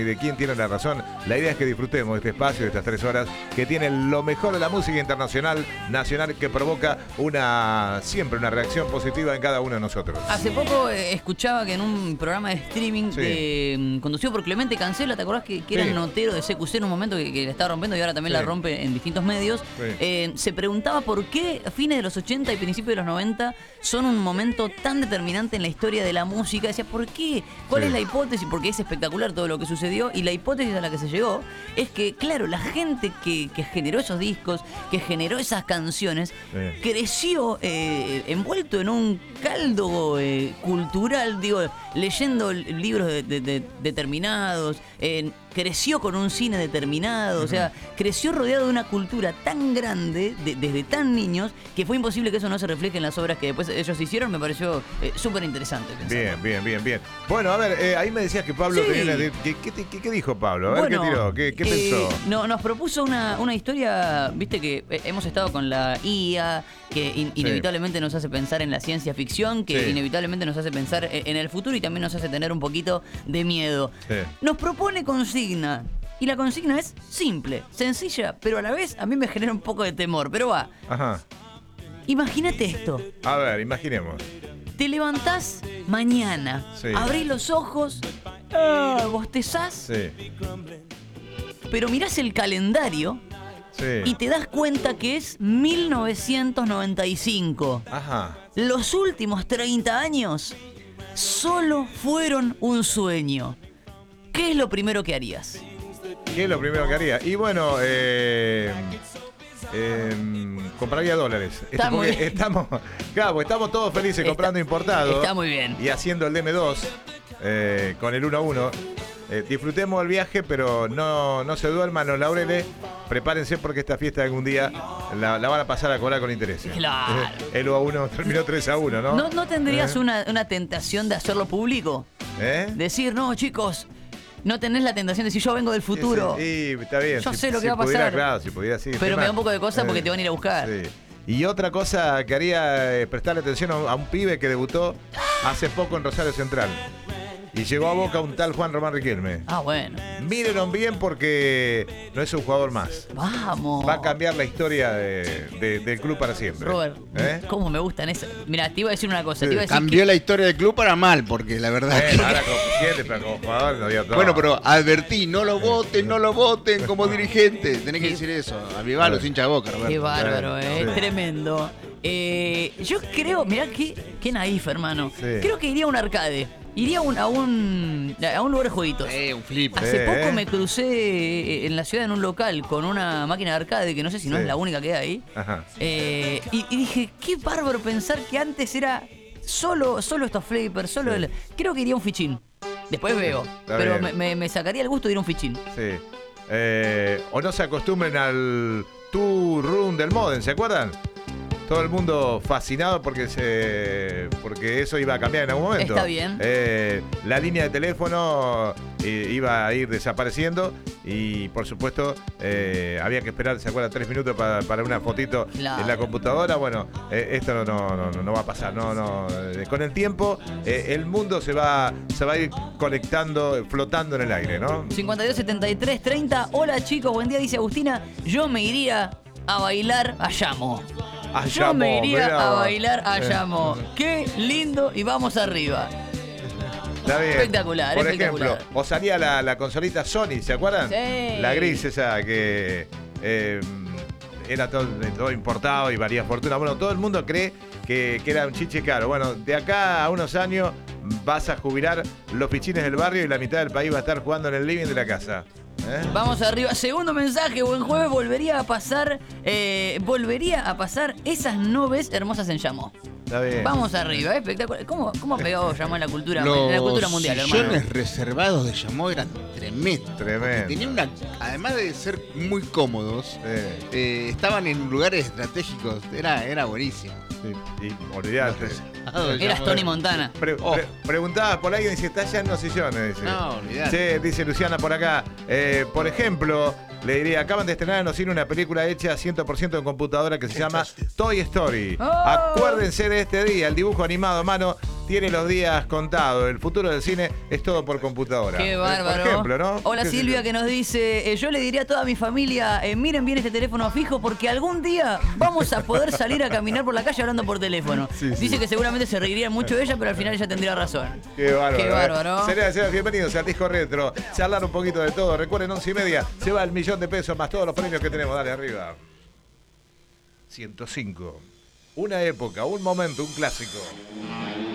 y de quién tiene la razón. La idea es que disfrutemos de este espacio, de estas 3 horas, que tienen lo mejor de la música internacional, nacional, que provoca siempre una reacción positiva en cada uno de nosotros. Hace poco escuchaba que en un programa de streaming conducido por Clemente Cancela, ¿te acordás que era el notero de CQC en un momento que la estaba rompiendo y ahora también la rompe en distintos medios? Se preguntaba por qué fines de los 80 y principios de los 90 son un momento tan determinante en la historia de la música. Decía, ¿por qué? ¿Cuál es la hipótesis? Porque es espectacular todo lo que sucedió, y la hipótesis a la que se llegó es que, claro, la gente que generó esos discos, que generó esas canciones, creció envuelto en un caldo cultural, digo, leyendo libros determinados, creció con un cine determinado, o sea, creció rodeado de una cultura tan grande, desde tan niños, que fue imposible que eso no se refleje en las obras que después ellos hicieron. Me pareció súper interesante. Bien. Bueno, a ver, ahí me decías que Pablo tenía ¿Qué dijo Pablo? A ver, ¿qué tiró? ¿Qué pensó? Nos propuso una historia, viste que hemos estado con la IA, que inevitablemente nos hace pensar en la ciencia ficción, que inevitablemente nos hace pensar en el futuro y también nos hace tener un poquito de miedo. Nos propone consigna. Y la consigna es simple, sencilla, pero a la vez a mí me genera un poco de temor. Pero va. Ajá. Imagínate esto. A ver, imaginemos. Te levantás mañana, abrís los ojos, bostezás, pero mirás el calendario y te das cuenta que es 1995. Ajá. Los últimos 30 años solo fueron un sueño. ¿Qué es lo primero que harías? ¿Qué es lo primero que haría? Y bueno, compraría dólares. Estamos todos felices comprando importado. Está muy bien. Y haciendo el DM2 con el 1 a 1. Disfrutemos el viaje, pero no se duerman los laureles. Prepárense porque esta fiesta algún día la van a pasar a cobrar con intereses. Claro. El 1 a 1 terminó 3 a 1, ¿no? ¿No tendrías una tentación de hacerlo público? Decir, no, chicos, no tenés la tentación de decir, yo vengo del futuro. Sí, está bien. Yo sé lo que va a pasar. Claro, si pudiera, sí. Pero me da un poco de cosa porque te van a ir a buscar. Sí. Y otra cosa que haría es prestarle atención a un pibe que debutó hace poco en Rosario Central. Y llegó a Boca un tal Juan Román Riquelme. Ah, bueno. Mírenlo bien porque no es un jugador más. Vamos. Va a cambiar la historia del club para siempre. Robert, ¿cómo me gustan esas? Mira, te iba a decir una cosa. Cambió la historia del club para mal, porque la verdad que... Ahora como presidente, pero como jugador no dio todo. Bueno, pero advertí, no lo voten como dirigente. Tenés que decir eso. Avivar a los hinchas de Boca, Roberto. Qué bárbaro, tremendo. Yo creo, mirá qué naif, hermano. Creo que iría a un arcade. Iría a un lugar de jueguitos. Un flip. Hace poco me crucé en la ciudad en un local con una máquina de arcade, que no sé si no es la única que hay ahí. Ajá. Y dije, qué bárbaro pensar que antes era solo estos flippers, creo que iría a un fichín. Después veo. Pero me sacaría el gusto de ir a un fichín. Sí. O no se acostumbren al Two Room del Modem, ¿se acuerdan? Todo el mundo fascinado porque eso iba a cambiar en algún momento. Está bien. La línea de teléfono iba a ir desapareciendo y por supuesto había que esperar, ¿se acuerdan? 3 minutos para una fotito en la computadora. Bueno, esto no va a pasar. Con el tiempo el mundo se va a ir conectando, flotando en el aire, ¿no? 52 73 30. Hola chicos, buen día, dice Agustina. Yo me iría a bailar a Llamo. Yo me iría a bailar a Llamo. Qué lindo, y vamos arriba. Está bien. Espectacular, por ejemplo, o salía la consolita Sony, ¿se acuerdan? Sí. La gris esa que era todo importado y valía fortuna. Bueno, todo el mundo cree que era un chiche caro. Bueno, de acá a unos años vas a jubilar los pichines del barrio y la mitad del país va a estar jugando en el living de la casa. Vamos arriba. Segundo mensaje. Buen jueves. Volvería a pasar esas nubes hermosas en Llamo. Está bien. Vamos arriba, espectacular. ¿Cómo ha pegado Llamo en la cultura mundial, hermano? Los sillones reservados de Llamo eran tremendos. Tenían además de ser muy cómodos, estaban en lugares estratégicos. Era buenísimo. Sí, y olvidate. Eras Tony Montana. Preguntaba por alguien si está ya en los sillones. Dice. No, olvidate. Dice Luciana por acá. Por ejemplo, le diría, acaban de estrenar en los cines una película hecha 100% en computadora que se llama Toy Story. Acuérdense de este día, el dibujo animado a mano tiene los días contados. El futuro del cine es todo por computadora. Qué bárbaro. Por ejemplo, ¿no? Hola Silvia, que nos dice, yo le diría a toda mi familia, miren bien este teléfono fijo porque algún día vamos a poder salir a caminar por la calle hablando por teléfono. Dice que seguramente se reiría mucho de ella, pero al final ella tendría razón. Qué bárbaro. Qué bárbaro. Señoras y señores, bienvenidos al Disco Retro. Charlar un poquito de todo. Recuerden, 11:30 se va el $1.000.000 más todos los premios que tenemos. Dale, arriba. 105. Una época, un momento, un clásico.